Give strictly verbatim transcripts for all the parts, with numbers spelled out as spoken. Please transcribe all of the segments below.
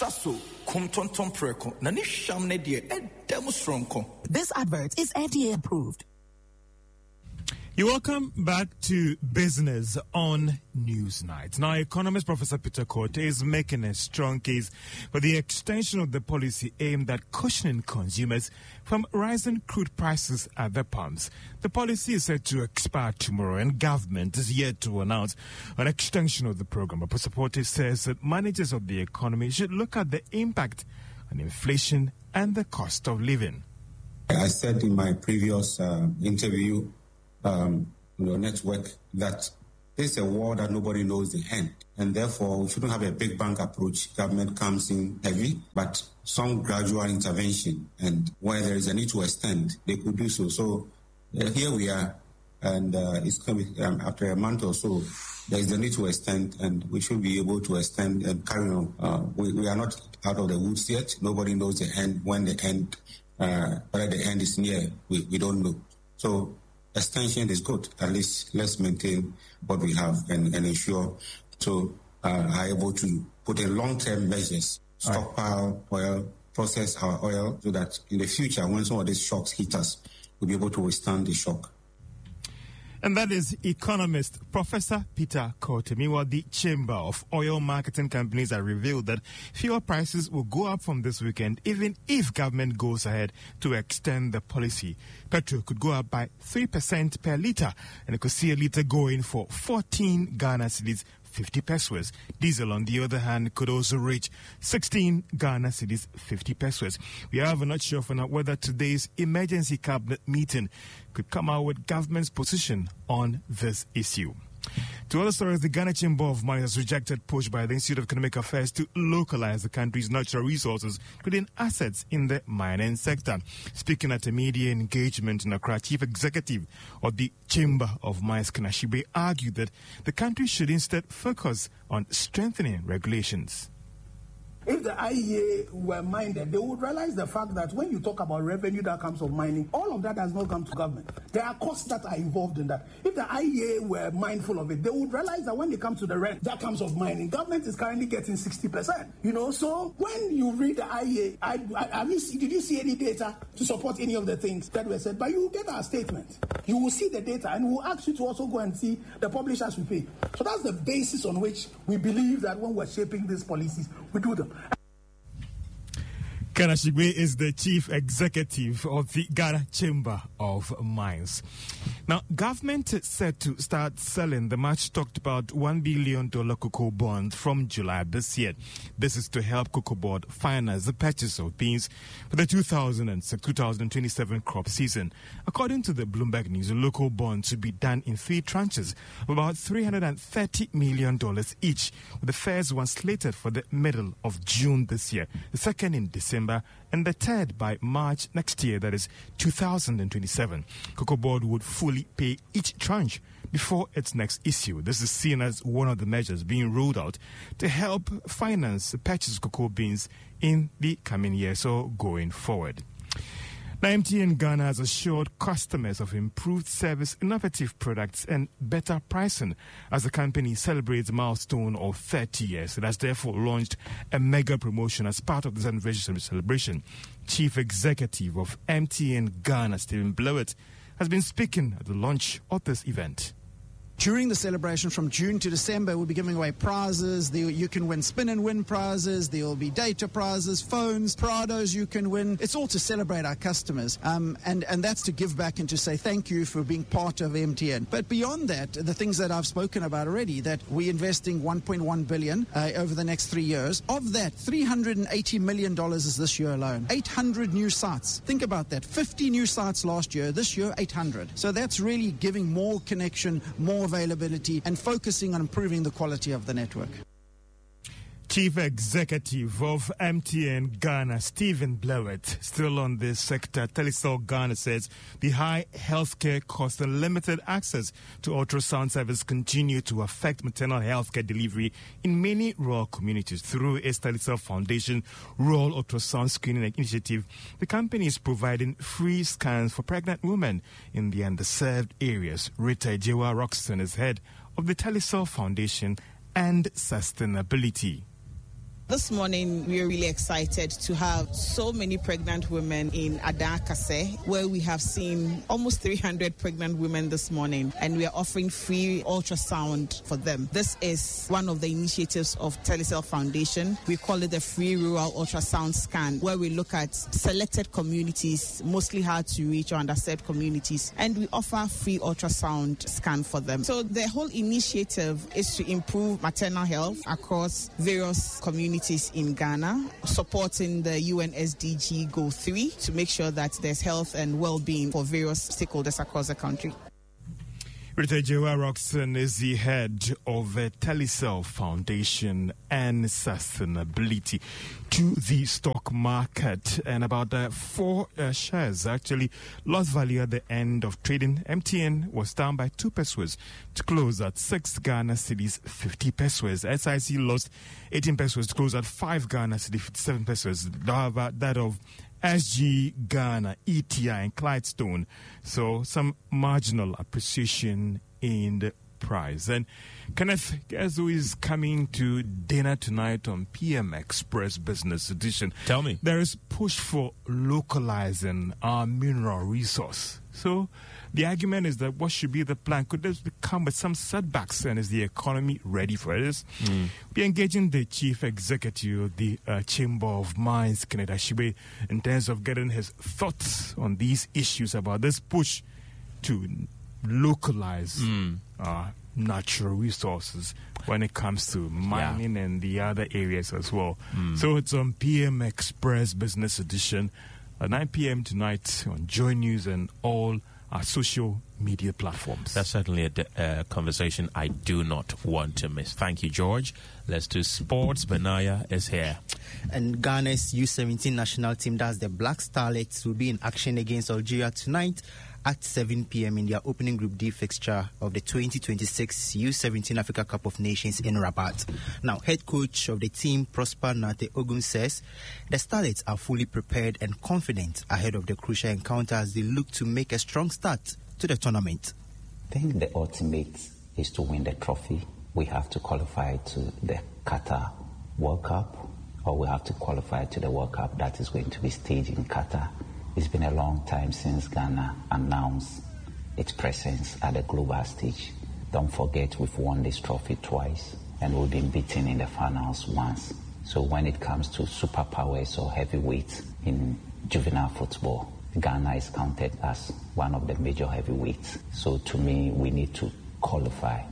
Traso, kum tonton preko, na ni sham ne die, e demo stronko. This advert is F D A approved. You're welcome back to Business on Newsnight. Now, economist Professor Peter Korte is making a strong case for the extension of the policy aimed at cushioning consumers from rising crude prices at the pumps. The policy is set to expire tomorrow, and government is yet to announce an extension of the program. But Professor Korte says that managers of the economy should look at the impact on inflation and the cost of living. I said in my previous uh, interview Um, your network that there's a war that nobody knows the end, and therefore we shouldn't have a big bang approach. Government comes in heavy, but some gradual intervention, and where there is a need to extend, they could do so. So uh, here we are, and uh, it's coming um, after a month or so. There is the need to extend, and we should be able to extend and carry on. Uh, we, we are not out of the woods yet. Nobody knows the end. When the end, uh, whether the end is near, we, we don't know. So extension is good. At least let's maintain what we have and, and ensure so uh, are able to put in long-term measures, stockpile oil, process our oil, so that in the future, when some of these shocks hit us, we'll be able to withstand the shock. And that is economist Professor Peter Korte. Meanwhile, the Chamber of Oil Marketing Companies have revealed that fuel prices will go up from this weekend, even if government goes ahead to extend the policy. Petrol could go up by three percent per litre, and it could see a litre going for fourteen Ghana cedis, fifty pesos. Diesel, on the other hand, could also reach sixteen Ghana cedis, fifty pesos. We are not sure for now whether today's emergency cabinet meeting could come out with government's position on this issue. To other stories, the Ghana Chamber of Mines has rejected push by the Institute of Economic Affairs to localize the country's natural resources, including assets in the mining sector. Speaking at a media engagement in Accra, Chief Executive of the Chamber of Mines, Ken Ashigbe, argued that the country should instead focus on strengthening regulations. If the I E A were minded, they would realize the fact that when you talk about revenue that comes from mining, all of that does not come to government. There are costs that are involved in that. If the I E A were mindful of it, they would realize that when it comes to the rent that comes of mining, government is currently getting sixty percent. You know, so when you read the I E A, I, I, I mean, did you see any data to support any of the things that were said? But you will get our statement. You will see the data, and we'll ask you to also go and see the publishers we pay. So that's the basis on which we believe that when we're shaping these policies, we do them. Ken Ashigbe is the Chief Executive of the Ghana Chamber of Mines. Now, government is set to start selling the much talked about one billion dollars cocoa bond from July this year. This is to help Cocoa Board finance the purchase of beans for the two thousand six to twenty twenty-seven crop season. According to the Bloomberg News, the local bonds will be done in three tranches of about three hundred thirty million dollars each, with the first one slated for the middle of June this year, the second in December, and the third by March next year, that is two thousand twenty-seven. Cocoa Board would fully pay each tranche before its next issue. This is seen as one of the measures being rolled out to help finance the purchase of cocoa beans in the coming years or going forward. Now, M T N Ghana has assured customers of improved service, innovative products, and better pricing as the company celebrates a milestone of thirty years. It has therefore launched a mega promotion as part of this anniversary celebration. Chief Executive of M T N Ghana, Stephen Blewett, has been speaking at the launch of this event. During the celebration from June to December, we'll be giving away prizes. There, you can win spin and win prizes. There will be data prizes, phones, Prados you can win. It's all to celebrate our customers. Um, and, and that's to give back and to say thank you for being part of M T N. But beyond that, the things that I've spoken about already, that we're investing one point one billion dollars uh, over the next three years. Of that, three hundred eighty million dollars is this year alone. eight hundred new sites. Think about that. fifty new sites last year. This year, eight hundred. So that's really giving more connection, more availability, and focusing on improving the quality of the network. Chief Executive of M T N Ghana, Stephen Blewett, still on this sector. Telecel Ghana says the high healthcare costs and limited access to ultrasound service continue to affect maternal healthcare delivery in many rural communities. Through its Telecel Foundation Rural Ultrasound Screening Initiative, the company is providing free scans for pregnant women in the underserved areas. Rita Ejewa Roxton is head of the Telecel Foundation and Sustainability. This morning, we are really excited to have so many pregnant women in Adakase, where we have seen almost three hundred pregnant women this morning, and we are offering free ultrasound for them. This is one of the initiatives of Telecel Foundation. We call it the Free Rural Ultrasound Scan, where we look at selected communities, mostly hard to reach or underserved communities, and we offer free ultrasound scan for them. So the whole initiative is to improve maternal health across various communities in Ghana, supporting the U N S D G Goal three to make sure that there's health and well-being for various stakeholders across the country. Rita Jewa Roxon is the head of the Telecel Foundation and Sustainability to the stock market. And about uh, four uh, shares actually lost value at the end of trading. M T N was down by two pesos to close at six Ghana cedis fifty pesos. S I C lost eighteen pesos to close at five Ghana cedis fifty-seven pesos. However, that of S G Ghana, E T I, and Clydestone. So some marginal appreciation in the price. And Kenneth, guess who is coming to dinner tonight on P M Express Business Edition? Tell me. There is push for localizing our mineral resource. So the argument is that what should be the plan? Could this come with some setbacks, and is the economy ready for this? Mm. We're engaging the chief executive of the uh, Chamber of Mines, Kenneth Ashibe, in terms of getting his thoughts on these issues about this push to localize mm. uh, natural resources when it comes to mining yeah. and the other areas as well. Mm. So it's on P M Express Business Edition at nine p.m. tonight on Joy News and all our social media platforms. That's certainly a uh, conversation I do not want to miss. Thank you, George. Let's do sports. Benaya is here. And Ghana's U seventeen national team, that's the Black Starlets, will be in action against Algeria tonight at seven p.m. in their opening Group D fixture of the twenty twenty-six U seventeen Africa Cup of Nations in Rabat. Now, head coach of the team, Prosper Nate Ogum, says the Starlets are fully prepared and confident ahead of the crucial encounter as they look to make a strong start to the tournament. I think the ultimate is to win the trophy. We have to qualify to the Qatar World Cup, or we have to qualify to the World Cup that is going to be staged in Qatar. It's been a long time since Ghana announced its presence at the global stage. Don't forget, we've won this trophy twice, and we've been beaten in the finals once. So when it comes to superpowers or heavyweights in juvenile football, Ghana is counted as one of the major heavyweights. So to me, we need to qualify.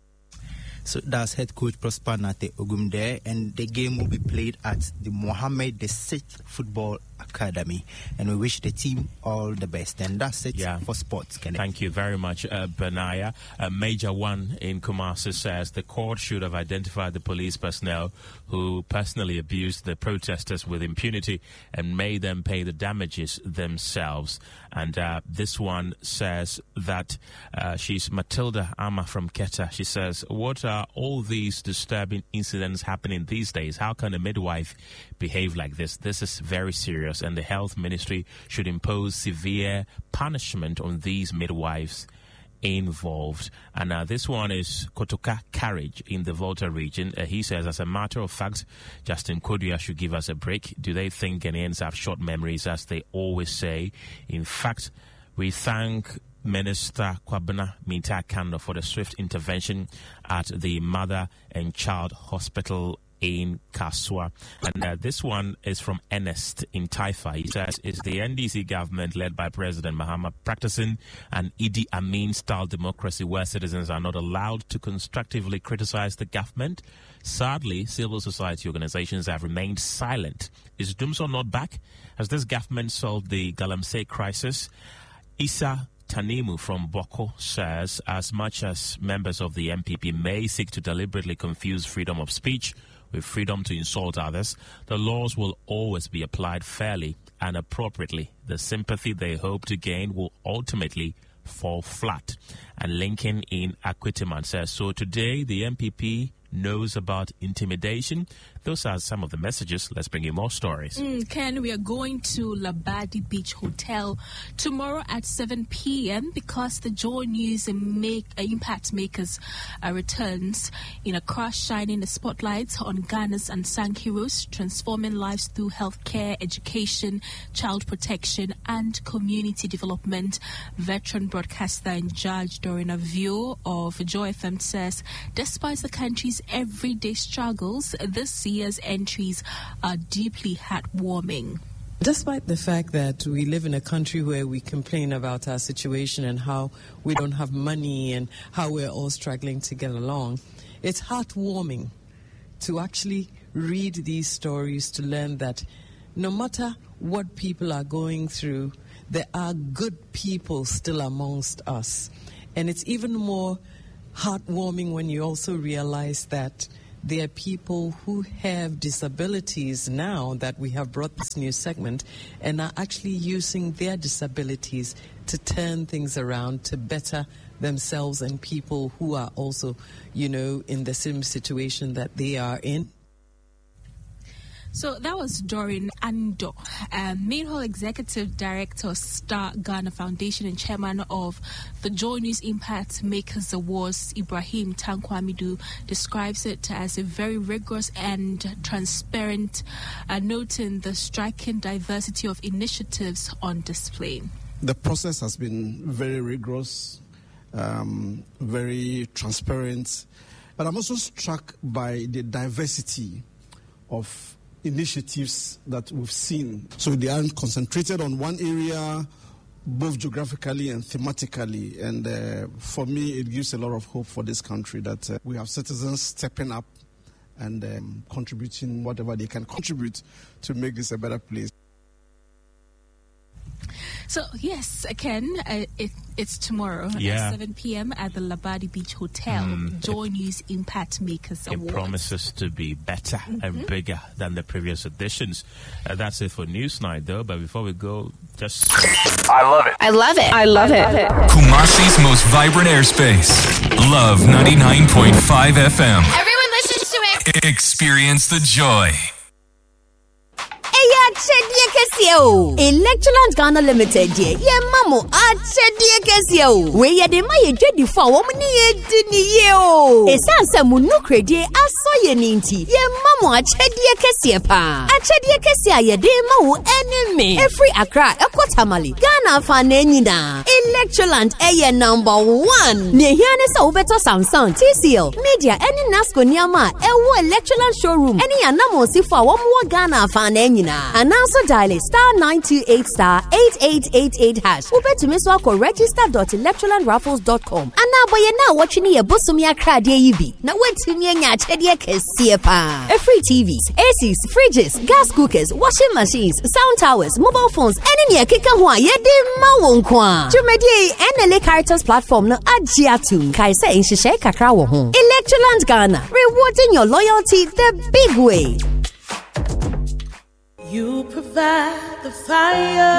So that's head coach Prosper Nate Ogum there, and the game will be played at the Mohammed the Sixth Football Academy, and we wish the team all the best. And that's it yeah. for sports. Kenneth. Thank you very much, uh, Benaya. A Major One in Kumasi says the court should have identified the police personnel who personally abused the protesters with impunity and made them pay the damages themselves. And uh, this one says that uh, she's Matilda Ama from Keta. She says, what are all these disturbing incidents happening these days? How can a midwife behave like this? This is very serious, and the health ministry should impose severe punishment on these midwives involved. And uh, this one is Kotoka Carriage in the Volta region. Uh, he says, as a matter of fact, Justin Kodua should give us a break. Do they think Ghanaians have short memories, as they always say? In fact, we thank Minister Kwabena Minta-Kando for the swift intervention at the Mother and Child Hospital in Kaswa. And uh, this one is from Ernest in Taifa. He says, is the N D C government led by President Mahama practicing an Idi Amin-style democracy where citizens are not allowed to constructively criticize the government? Sadly, civil society organizations have remained silent. Is Dumso not back? Has this government solved the Galamsey crisis? Issa Tanimu from Boko says, as much as members of the M P P may seek to deliberately confuse freedom of speech with freedom to insult others, the laws will always be applied fairly and appropriately. The sympathy they hope to gain will ultimately fall flat. And Lincoln in Akwitiman says, so today the M P P knows about intimidation. those are some of the messages. Let's bring you more stories. Mm, Ken, we are going to Labadi Beach Hotel tomorrow at seven p.m. because the Joy News make, uh, Impact Makers uh, returns in a crash, shining the spotlight on Ghana's unsung heroes, transforming lives through healthcare, education, child protection, and community development. Veteran broadcaster in charge during a view of Joy F M says, despite the country's everyday struggles, this year's entries are deeply heartwarming. Despite the fact that we live in a country where we complain about our situation and how we don't have money and how we're all struggling to get along, it's heartwarming to actually read these stories, to learn that no matter what people are going through, there are good people still amongst us. And it's even more heartwarming when you also realize that there are people who have disabilities now that we have brought this new segment and are actually using their disabilities to turn things around to better themselves and people who are also, you know, in the same situation that they are in. So that was Doreen Ando, uh, Main Hall Executive Director, Star Ghana Foundation, and Chairman of the Joy News Impact Makers Awards. Ibrahim Tankwamidu describes it as a very rigorous and transparent, uh, noting the striking diversity of initiatives on display. The process has been very rigorous, um, very transparent, but I'm also struck by the diversity of initiatives that we've seen. So they aren't concentrated on one area, both geographically and thematically. And uh, for me, it gives a lot of hope for this country that uh, we have citizens stepping up and um, contributing whatever they can contribute to make this a better place. So, yes, Ken, uh, it, it's tomorrow yeah. at seven p.m. at the Labadi Beach Hotel, mm. Joy News Impact Makers Awards. It promises to be better mm-hmm. and bigger than the previous editions. Uh, that's it for Newsnight, though. But before we go, just... I love it. I love it. I love it. Kumasi's most vibrant airspace. Love ninety-nine point five F M. Everyone listens to it. Experience the joy. Electroland Ghana Limited, ye mamo a chedia kesio. We ye de ma ye dwedi fa wo mni ye di ni ye o. Esanse mu no kredi aso ye ninti. Ye mamo a chedia kesie pa. A chedia kesia ye de ma wo enemy. Every Accra ekotamali. Ghana fa na nyina. Electroland eye number one. Ne hia ne so beto Samsung, T C L, Media, any Nasco niama e wo Electroland showroom. Any anamo si fa wo mo Ghana fa na nyina. And also dial star nine two eight star eight eight eight eight hash. Ube to me so ko register dot electroland raffles dot com. And now boy na watch ni e bosumi akra de yibi. Na wetumi anya chede kese pa. A free T Vs, A Cs, fridges, gas cookers, washing machines, sound towers, mobile phones, any ne keka ho ye de ma won kwa. Jumedi N L A Caritas platform no agiatu. Kai say nhihye kakra wo ho. Electroland Ghana, rewarding your loyalty the big way. You provide the fire.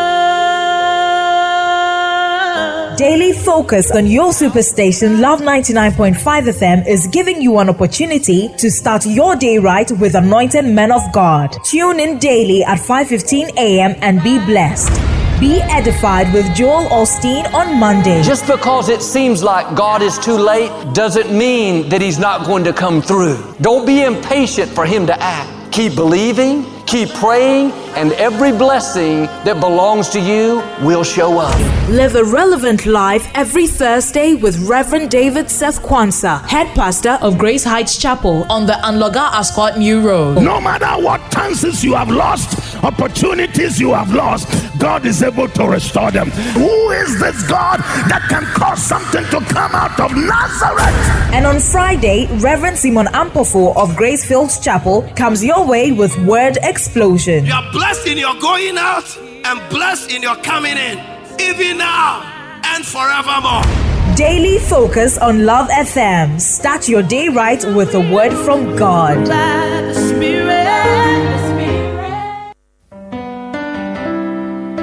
Daily focus on your superstation Love ninety-nine point five F M is giving you an opportunity to start your day right with anointed men of God. Tune in daily at five fifteen a.m. and be blessed. Be edified with Joel Osteen on Monday. Just because it seems like God is too late doesn't mean that He's not going to come through. Don't be impatient for Him to act. Keep believing, keep praying, and every blessing that belongs to you will show up. Live a relevant life every Thursday with Reverend David Seth Kwanzaa, head pastor of Grace Heights Chapel on the Anloga Ascot New Road. No matter what chances you have lost, opportunities you have lost, God is able to restore them. Who is this God that can cause something to come out of Nazareth? And on Friday, Reverend Simon Ampofo of Grace Fields Chapel comes your way with Word Explosion. You are blessed in your going out and blessed in your coming in, even now and forevermore. Daily focus on Love F M. Start your day right with a word from God. By the Spirit.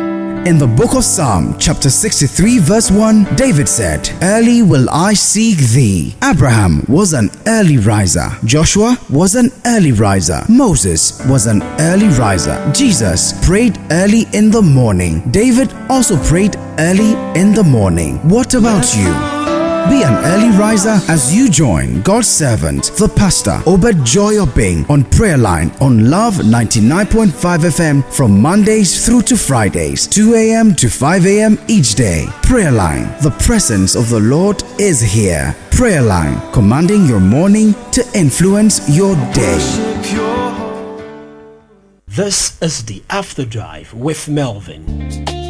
In the book of Psalm, chapter sixty-three, verse one, David said, "Early will I seek thee." Abraham was an early riser. Joshua was an early riser. Moses was an early riser. Jesus prayed early in the morning. David also prayed early in the morning. What about you? Be an early riser as you join God's servant, the pastor, Obed Joy Obeng, on Prayer Line on Love ninety-nine point five F M from Mondays through to Fridays, two a.m. to five a.m. each day. Prayer Line, the presence of the Lord is here. Prayer Line, commanding your morning to influence your day. This is the After Drive with Melvin.